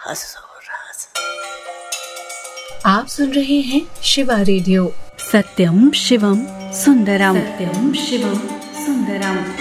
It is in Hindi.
राज हो राज। आप सुन रहे हैं शिवा रेडियो। सत्यम शिवम सुंदरम, सत्यम शिवम सुंदरम।